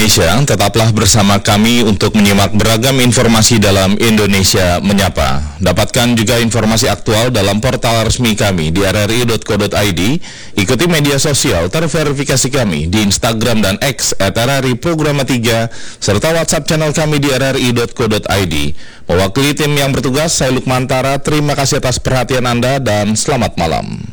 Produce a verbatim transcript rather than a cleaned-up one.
Indonesia, tetaplah bersama kami untuk menyimak beragam informasi dalam Indonesia Menyapa. Dapatkan juga informasi aktual dalam portal resmi kami di r r i dot co dot i d. Ikuti media sosial terverifikasi kami di Instagram dan X at r r i programa tiga, serta WhatsApp channel kami di r r i dot co dot i d. Mewakili tim yang bertugas, saya Lukman Tara, terima kasih atas perhatian Anda dan selamat malam.